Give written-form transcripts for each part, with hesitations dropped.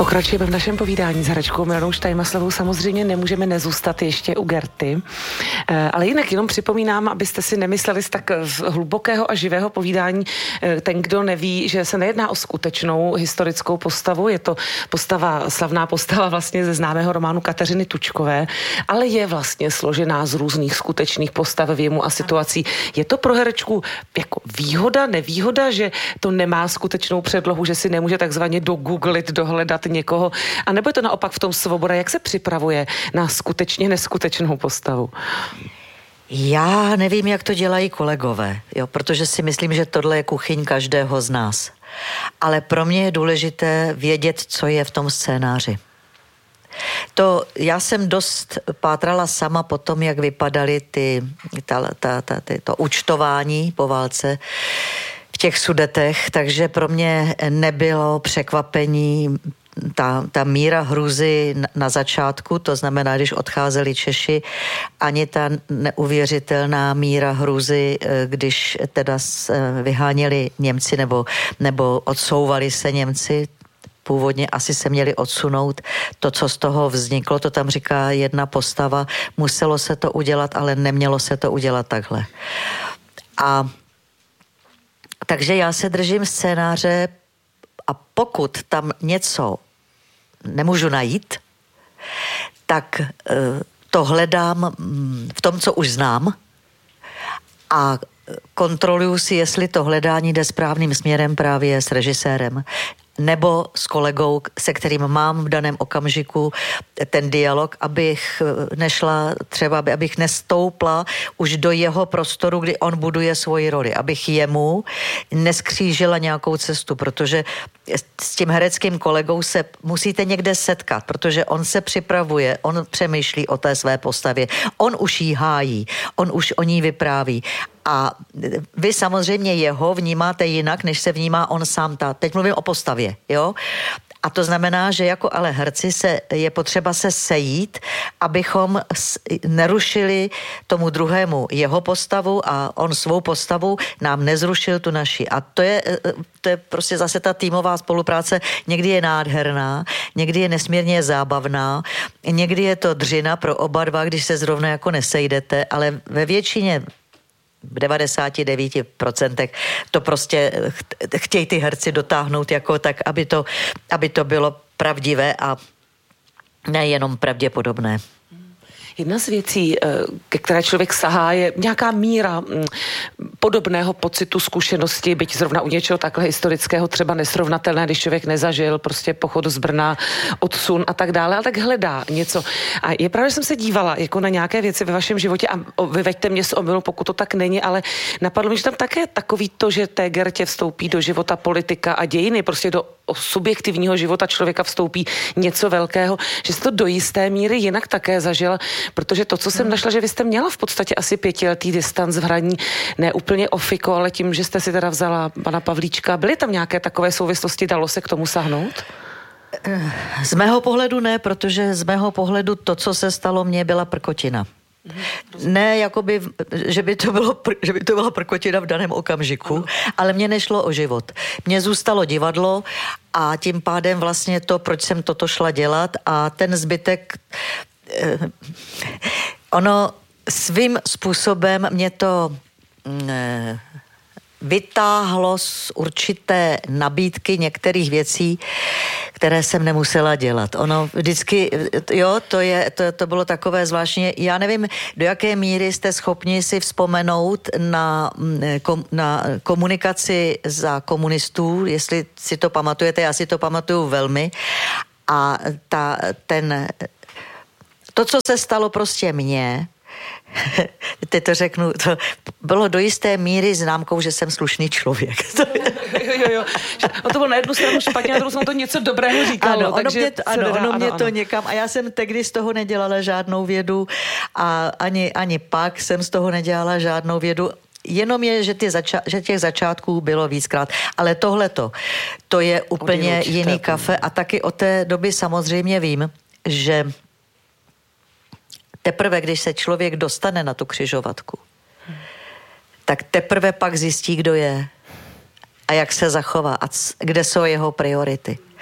Pokračujeme v našem povídání s herečkou Milanou Štajmaslovou. Samozřejmě nemůžeme nezůstat ještě u Gerty. Ale jinak jenom připomínám, abyste si nemysleli z tak hlubokého a živého povídání, ten, kdo neví, že se nejedná o skutečnou historickou postavu, je to slavná postava vlastně ze známého románu Kateřiny Tučkové, ale je vlastně složená z různých skutečných postav, věmů a situací. Je to pro herečku jako výhoda, nevýhoda, že to nemá skutečnou předlohu, že si nemůže takzvaně dogooglit, dohledat někoho, a nebo je to naopak v tom svoboda, jak se připravuje na skutečně neskutečnou postavu? Já nevím, jak to dělají kolegové, protože si myslím, že tohle je kuchyň každého z nás. Ale pro mě je důležité vědět, co je v tom scénáři. Já jsem dost pátrala sama po tom, jak vypadaly to účtování po válce v těch Sudetech, takže pro mě nebylo překvapení ta míra hrůzy na začátku, to znamená, když odcházeli Češi, ani ta neuvěřitelná míra hrůzy, když teda vyháněli Němci nebo odsouvali se Němci. Původně asi se měli odsunout. To, co z toho vzniklo, to tam říká jedna postava, muselo se to udělat, ale nemělo se to udělat takhle. Takže já se držím scénáře a pokud tam něco nemůžu najít, tak to hledám v tom, co už znám, a kontroluju si, jestli to hledání jde správným směrem právě s režisérem nebo s kolegou, se kterým mám v daném okamžiku ten dialog, abych nešla třeba, abych nestoupla už do jeho prostoru, kdy on buduje svoji roli, abych jemu neskřížila nějakou cestu, protože s tím hereckým kolegou se musíte někde setkat, protože on se připravuje, on přemýšlí o té své postavě, on už jí hájí, on už o ní vypráví. A vy samozřejmě jeho vnímáte jinak, než se vnímá on sám. Teď mluvím o postavě, jo? A to znamená, že jako ale herci je potřeba se sejít, abychom nerušili tomu druhému jeho postavu a on svou postavu nám nezrušil tu naši. A to je prostě zase ta týmová spolupráce. Někdy je nádherná, někdy je nesmírně zábavná, někdy je to dřina pro oba dva, když se zrovna jako nesejdete, ale ve většině v 99% to prostě chtějí ty herci dotáhnout jako tak, aby to bylo pravdivé a nejenom pravděpodobné. Jedna z věcí, ke které člověk sahá, je nějaká míra podobného pocitu, zkušenosti, byť zrovna u něčeho takhle historického třeba nesrovnatelné, když člověk nezažil prostě pochod z Brna, odsun a tak dále, ale tak hledá něco. A je pravda, že jsem se dívala jako na nějaké věci ve vašem životě a vyveďte mě z omylu, pokud to tak není, ale napadlo mi, že tam také takový to, že té Gertě vstoupí do života politika a dějiny, prostě do subjektivního života člověka vstoupí něco velkého, že jste to do jisté míry jinak také zažila, protože to, co jsem našla, že vy jste měla v podstatě asi 5letý distanc v hraní, ne úplně ofiko, ale tím, že jste si teda vzala pana Pavlíčka, byly tam nějaké takové souvislosti, dalo se k tomu sahnout? Z mého pohledu ne, protože z mého pohledu to, co se stalo mně, byla prkotina. Ne, jakoby, že by to byla prkotina v daném okamžiku, ale mně nešlo o život. Mně zůstalo divadlo a tím pádem vlastně to, proč jsem toto šla dělat, a ten zbytek ono svým způsobem mě to vytáhlo z určité nabídky některých věcí, které jsem nemusela dělat. Ono vždycky, jo, to bylo takové zvláštní. Já nevím, do jaké míry jste schopni si vzpomenout na komunikaci za komunistů, jestli si to pamatujete, já si to pamatuju velmi. A to, co se stalo prostě mně, teď to řeknu, to bylo do jisté míry známkou, že jsem slušný člověk. Jo. To bylo na jednu stranu špatně, na druhou stranu to něco dobrého říkalo. Ono mě to někam, a já jsem tehdy z toho nedělala žádnou vědu a ani pak jsem z toho nedělala žádnou vědu. Jenom je, že těch začátků bylo víckrát. Ale tohleto, to je úplně jiný kafe a taky od té doby samozřejmě vím, že teprve, když se člověk dostane na tu křižovatku, tak teprve pak zjistí, kdo je a jak se zachová a kde jsou jeho priority.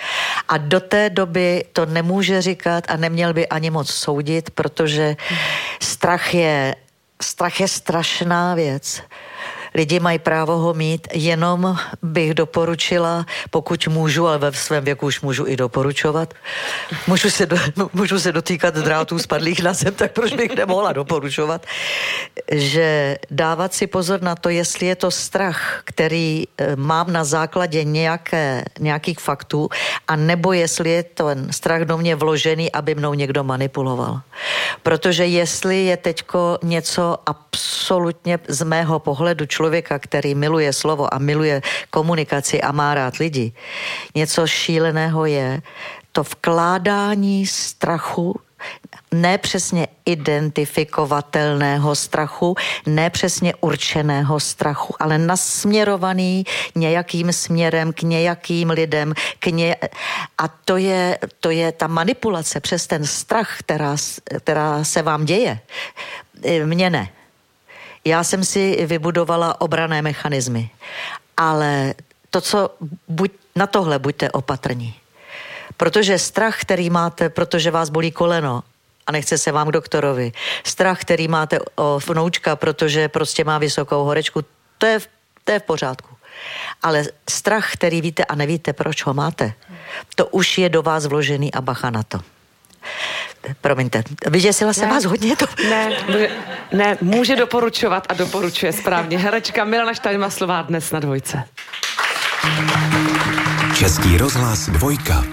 A do té doby to nemůže říkat a neměl by ani moc soudit, protože strach je strašná věc. Lidi mají právo ho mít, jenom bych doporučila, pokud můžu, ale ve svém věku už můžu i doporučovat. Můžu se dotýkat drátů spadlých na zem, tak proč bych nemohla doporučovat, že dávat si pozor na to, jestli je to strach, který mám na základě nějakých faktů, a nebo jestli je ten strach do mě vložený, aby mnou někdo manipuloval. Protože jestli je teďko něco absolutně z mého pohledu člověka, který miluje slovo a miluje komunikaci a má rád lidi, něco šíleného je to vkládání strachu, nepřesně identifikovatelného strachu, nepřesně určeného strachu, ale nasměrovaný nějakým směrem k nějakým lidem. A to je ta manipulace přes ten strach, která se vám děje. Mně ne. Já jsem si vybudovala obranné mechanismy, ale na tohle buďte opatrní. Protože strach, který máte, protože vás bolí koleno a nechce se vám k doktorovi, strach, který máte o vnoučka, protože prostě má vysokou horečku, to je v pořádku. Ale strach, který víte a nevíte, proč ho máte, to už je do vás vložený a bacha na to. Promiňte, vyděsila se vás hodně to? Ne, může doporučovat a doporučuje správně. Herečka Milena Štajnmaslová dnes na Dvojce. Český rozhlas 2.